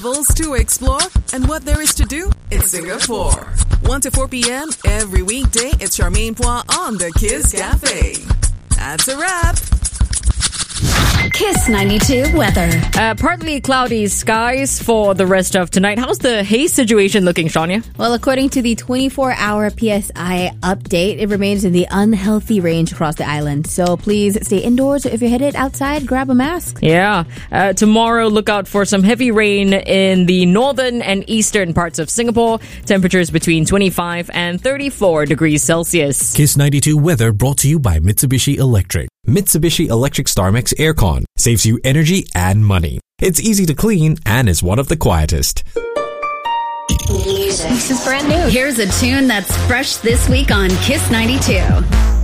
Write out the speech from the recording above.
To explore and what there is to do in Singapore. 1 to 4 p.m. every weekday, it's Charmaine Pois on the Kiss Cafe. That's a wrap. Kiss 92 weather. Partly cloudy skies for the rest of tonight. How's the haze situation looking, Shania? Well, according to the 24-hour PSI update, it remains in the unhealthy range across the island. So please stay indoors. If you're headed outside, grab a mask. Yeah. Tomorrow, look out for some heavy rain in the northern and eastern parts of Singapore. Temperatures between 25 and 34 degrees Celsius. Kiss 92 weather brought to you by Mitsubishi Electric. Mitsubishi Electric StarMax Aircon saves you energy and money. It's easy to clean and is one of the quietest. Music. This is brand new. Here's a tune that's fresh this week on Kiss 92.